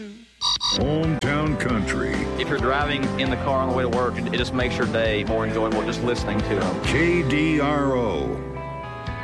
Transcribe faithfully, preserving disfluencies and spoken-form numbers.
Hometown Country. If you're driving in the car on the way to work, it just makes your day more enjoyable just listening to them. K D R O.